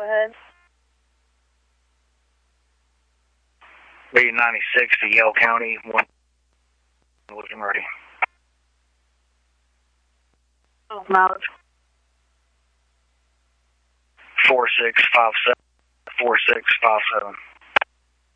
Go ahead. B96 to Yale County. One looking ready. Oh, mileage. 4657. 4657.